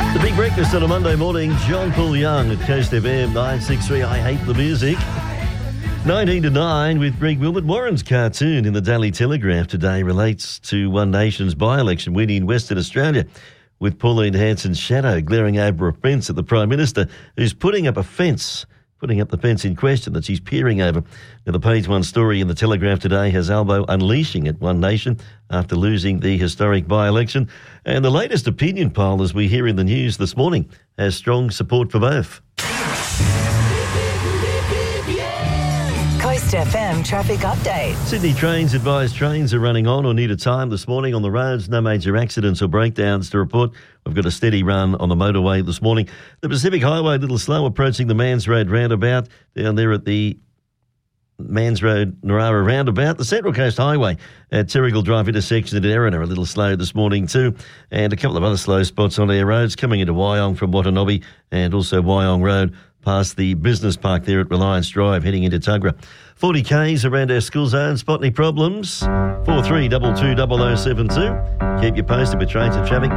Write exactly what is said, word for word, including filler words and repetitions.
The Big Breakfast on a Monday morning, John Paul Young at Coast F M nine six three. I hate the music. nineteen to nine with Greg Wilmot. Warren's cartoon in the Daily Telegraph today relates to One Nation's by-election win in Western Australia, with Pauline Hanson's shadow glaring over a fence at the Prime Minister, who's putting up a fence, putting up the fence in question that she's peering over. Now, the page one story in the Telegraph today has Albo unleashing at One Nation after losing the historic by-election. And the latest opinion poll, as we hear in the news this morning, has strong support for both. Coast F M traffic update. Sydney Trains advise trains are running on or near to time this morning on the roads. No major accidents or breakdowns to report. We've got a steady run on the motorway this morning. The Pacific Highway a little slow approaching the Mans Road roundabout down there at the Mans Road Narara roundabout. The Central Coast Highway at Terrigal Drive intersection at Erina a little slow this morning too. And a couple of other slow spots on our roads coming into Wyong from Watanabe and also Wyong Road past the business park there at Reliance Drive heading into Tuggerah. forty kays around our school zone. Spot any problems? four three two two zero zero seven two. Keep you posted with trains and traffic.